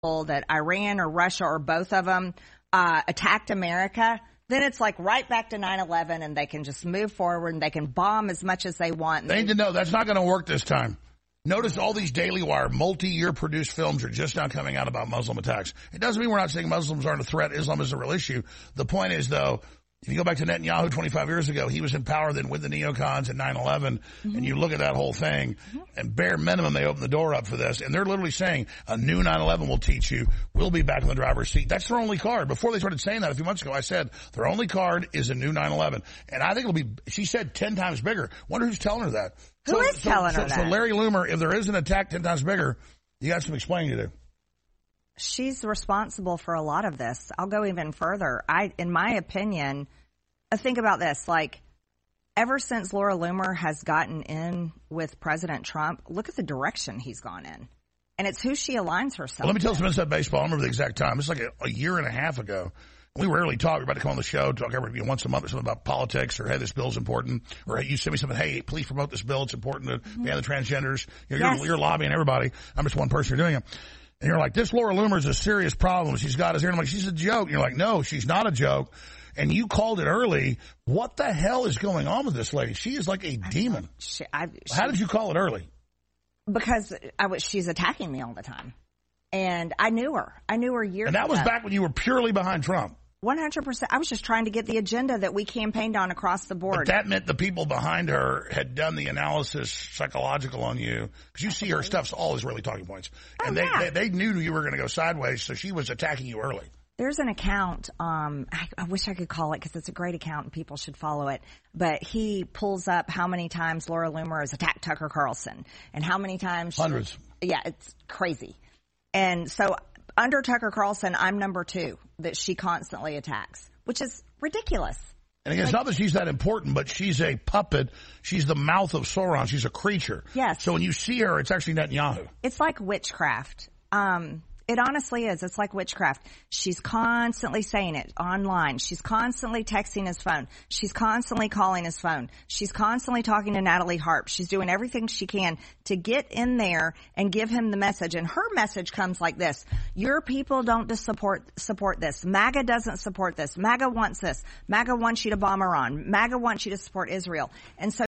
that Iran or Russia or both of them attacked America, then it's like right back to 9/11, and they can just move forward and they can bomb as much as they want. They need to know that's not going to work this time. Notice all these Daily Wire multi-year produced films are just now coming out about Muslim attacks. It doesn't mean we're not saying Muslims aren't a threat. Islam is a real issue. The point is, though, if you go back to Netanyahu 25 years ago, he was in power then with the neocons at 9/11, and you look at that whole thing, and bare minimum, they opened the door up for this, and they're literally saying a new 9/11 will teach you. We'll be back in the driver's seat. That's their only card. Before they started saying that a few months ago, I said their only card is a new 9/11, and I think it'll be, she said, 10 times bigger. Wonder who's telling her that. Who is telling her that? So Larry Loomer, if there is an attack 10 times bigger, you got some explaining to do. She's responsible for a lot of this. I'll go even further. In my opinion, think about this. Like, ever since Laura Loomer has gotten in with President Trump, look at the direction he's gone in. And it's who she aligns herself with. Let me tell you something about baseball. I remember the exact time. It's like a year and a half ago. We rarely talk. We're about to come on the show, talk every once a month or something about politics, or, hey, this bill's important, or, hey, you send me something, hey, please promote this bill. It's important to ban the transgenders. You're lobbying everybody. I'm just one person doing it. And you're like, this Laura Loomer is a serious problem. She's got us here. And I'm like, she's a joke. And you're like, no, she's not a joke. And you called it early. What the hell is going on with this lady? She is like a demon. How did you call it early? Because she's attacking me all the time. And I knew her. I knew her years ago. And that was back when you were purely behind Trump. 100%. I was just trying to get the agenda that we campaigned on across the board. But that meant the people behind her had done the analysis psychological on you. Because you see her stuff's always really talking points. And they knew you were going to go sideways, so she was attacking you early. There's an account, I wish I could call it because it's a great account and people should follow it, but he pulls up how many times Laura Loomer has attacked Tucker Carlson and how many times. Hundreds. Yeah, it's crazy. And so under Tucker Carlson, I'm number 2 that she constantly attacks, which is ridiculous. And again, it's not that she's that important, but she's a puppet. She's the mouth of Sauron. She's a creature. Yes. So when you see her, it's actually Netanyahu. It's like witchcraft. It honestly is. It's like witchcraft. She's constantly saying it online. She's constantly texting his phone. She's constantly calling his phone. She's constantly talking to Natalie Harp. She's doing everything she can to get in there and give him the message. And her message comes like this. Your people don't support this. MAGA doesn't support this. MAGA wants this. MAGA wants you to bomb Iran. MAGA wants you to support Israel. And so